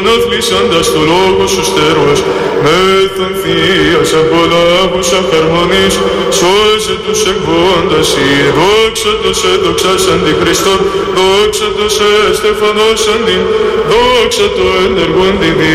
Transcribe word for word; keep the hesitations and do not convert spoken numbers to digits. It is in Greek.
Αθλήσαντας το λόγο σου στερός, με τον Θείας απολάβουσα χαρμονής, σώζε τους εκβόντας η δόξα το σε δοξάς αντιχριστό, δόξα το σε στεφανός αντιν, δόξα το ενεργόν τη